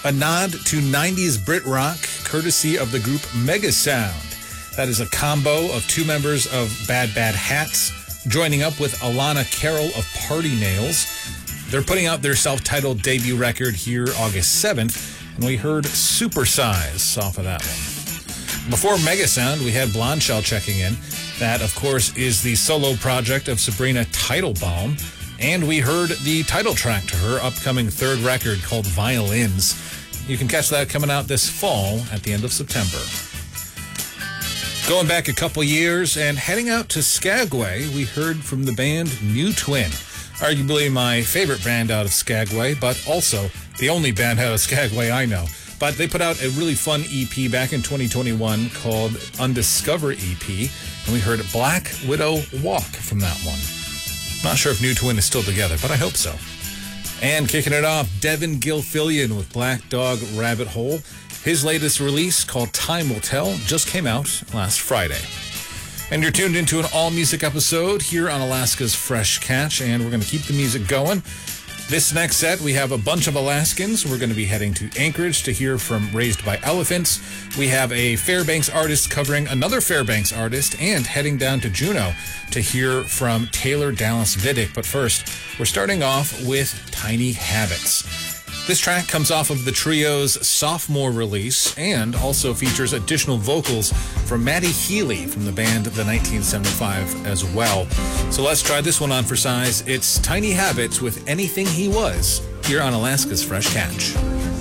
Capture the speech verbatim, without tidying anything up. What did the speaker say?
A nod to nineties Brit rock, courtesy of the group Megasound. That is a combo of two members of Bad Bad Hats, joining up with Alana Carroll of Party Nails. They're putting out their self-titled debut record here August seventh, and we heard Supersize off of that one. Before Megasound, we had Blondshell checking in. That, of course, is the solo project of Sabrina Teitelbaum. And we heard the title track to her upcoming third record called Violins. You can catch that coming out this fall at the end of September. Going back a couple years and heading out to Skagway, we heard from the band New Twin. Arguably my favorite band out of Skagway, but also the only band out of Skagway I know. But they put out a really fun E P back in twenty twenty-one called Undiscover E P, and we heard Black Widow Walk from that one. Not sure if New Twin is still together, but I hope so. And kicking it off, Devin Gilfillian with Black Dog Rabbit Hole. His latest release, called Time Will Tell, just came out last Friday. And you're tuned into an all-music episode here on Alaska's Fresh Catch, and we're going to keep the music going. This next set, we have a bunch of Alaskans. We're going to be heading to Anchorage to hear from Raised by Elephants. We have a Fairbanks artist covering another Fairbanks artist, and heading down to Juneau to hear from Taylor Dallas Vidic. But first, we're starting off with Tiny Habits. This track comes off of the trio's sophomore release and also features additional vocals from Maddie Healy from the band The nineteen seventy-five as well. So let's try this one on for size. It's Tiny Habits with Anything He Was here on Alaska's Fresh Catch.